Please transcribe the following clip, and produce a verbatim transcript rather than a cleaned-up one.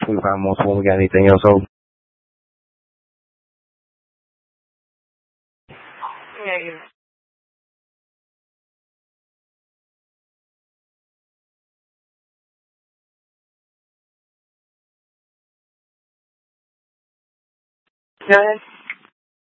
We found multiple. We got anything else open? Yeah, yeah. Go ahead.